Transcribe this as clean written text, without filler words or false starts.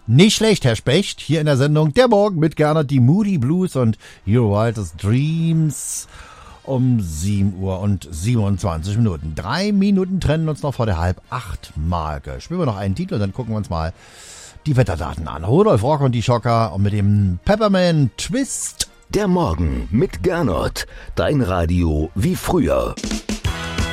Nicht schlecht, Herr Specht. Hier in der Sendung Der Morgen mit Gernot, die Moody Blues und Your Wildest Dreams um 7:27 Uhr. 3 Minuten trennen uns noch vor der 7:30-Marke. Spielen wir noch einen Titel und dann gucken wir uns mal die Wetterdaten an. Rudolf Rock und die Schocker und mit dem Peppermint Twist. Der Morgen mit Gernot. Dein Radio wie früher.